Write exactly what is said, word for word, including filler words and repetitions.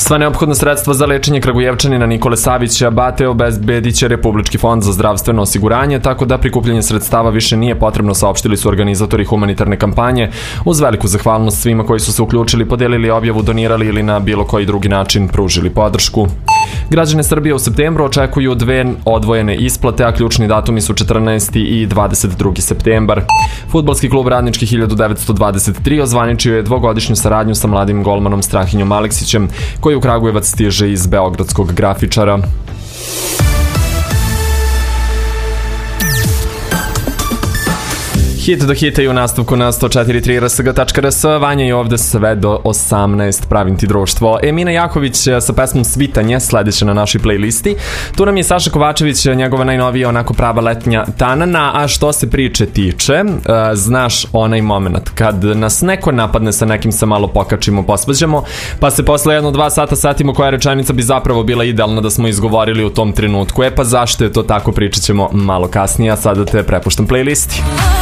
Sva neophodna sredstva za lečenje Kragujevčanina Nikole Savića Bate obezbedit će Republički fond za zdravstveno osiguranje, tako da prikupljanje sredstava više nije potrebno, saopštili su organizatori humanitarne kampanje. Uz veliku zahvalnost svima koji su se uključili, podelili objavu, donirali ili na bilo koji drugi način pružili podršku. Građane Srbije u septembru očekuju dve odvojene isplate, a ključni datumi su četrnaesti i dvadeset drugi septembar. Fudbalski klub Radnički hiljadu devetsto dvadeset tri ozvaničio je dvogodišnju saradnju sa mladim golmanom Strahinjom Aleksićem, koji u Kragujevac stiže iz beogradskog Grafičara. Hit do hita i u nastavku na sto četiri tri r s g tačka r s. Vanja je ovde sve do osamnaest. Pravim ti društvo. Emina Jaković sa pesmom Svitanje sledeće na našoj playlisti. Tu nam je Saša Kovačević, njegova najnovija onako prava letnja tanana. A što se priče tiče, znaš onaj moment kad nas neko napadne sa nekim, se malo pokačimo, posvađamo, pa se posle jedno dva sata satimo koja rečenica bi zapravo bila idealna da smo izgovorili u tom trenutku. E pa zašto je to tako, pričat ćemo malo kasnije, a sada te prepuštam playlisti.